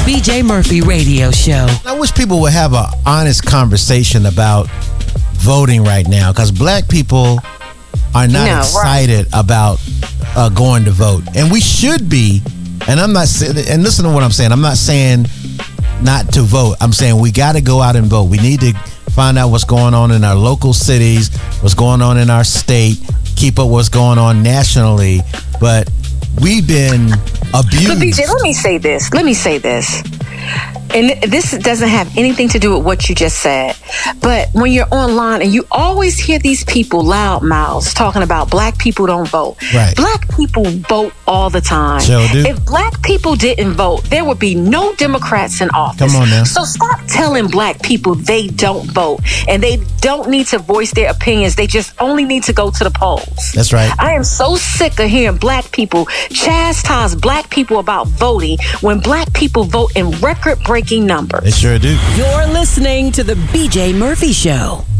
BJ Murphy Radio Show. I wish people would have an honest conversation about voting right now, because black people are not excited about going to vote, and we should be. And I'm not saying, and listen to what I'm saying. I'm not saying not to vote. I'm saying we got to go out and vote. We need to find out what's going on in our local cities, what's going on in our state, keep up what's going on nationally. But we've been abused. But BJ, let me say this. And this doesn't have anything to do with what you just said. But when you're online and you always hear these people loud mouths talking about black people don't vote. Right. Black people vote all the time. Sure do. If black people didn't vote, there would be no Democrats in office. Come on now. So stop telling black people they don't vote and they don't need to voice their opinions. They just only need to go to the polls. That's right. I am so sick of hearing black people chastise black people about voting when black people vote in record-breaking numbers. They sure do. You're listening to the BJ Murphy Show.